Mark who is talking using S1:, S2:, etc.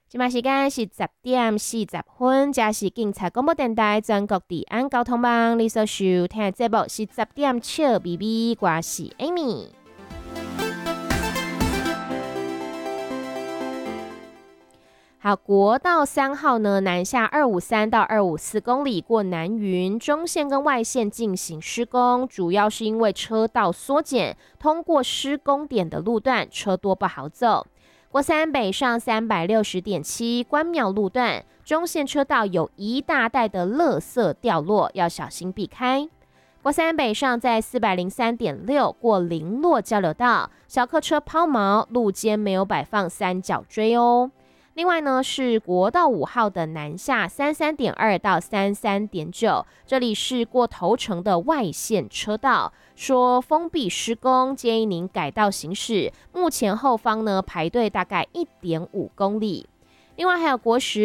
S1: 现在时间是10:40，这是警察广播电台全国治安交通网。你所收听的节目是10点笑咪咪，我是 Amy。好，国道3号呢，南下253到254公里过南云，中线跟外线进行施工，主要是因为车道缩减，通过施工点的路段车多不好走。国三北上360.7关庙路段，中线车道有一大带的垃圾掉落，要小心避开。国三北上在403.6过林落交流道，小客车抛锚，路肩没有摆放三角锥哦。另外呢，是国道5号的南下33.2到33.9，这里是过头城的外线车道，说封闭施工，建议您改道行驶。目前后方呢排队大概1.5公里。另外还有国10